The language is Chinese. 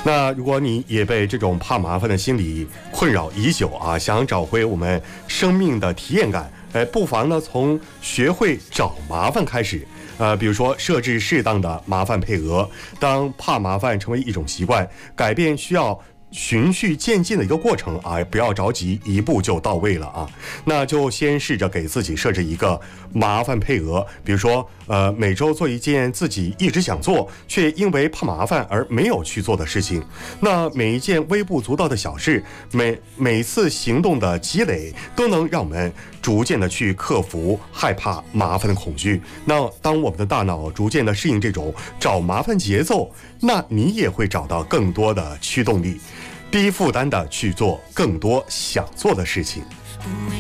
那如果你也被这种怕麻烦的心理困扰已久啊，想找回我们生命的体验感，不妨呢从学会找麻烦开始。比如说设置适当的麻烦配额，当怕麻烦成为一种习惯，改变需要循序渐进的一个过程啊，不要着急一步就到位了啊。那就先试着给自己设置一个麻烦配额，比如说每周做一件自己一直想做却因为怕麻烦而没有去做的事情。那每一件微不足道的小事，每次行动的积累，都能让我们逐渐的去克服害怕麻烦的恐惧。那当我们的大脑逐渐的适应这种找麻烦节奏，那你也会找到更多的驱动力，低负担的去做更多想做的事情。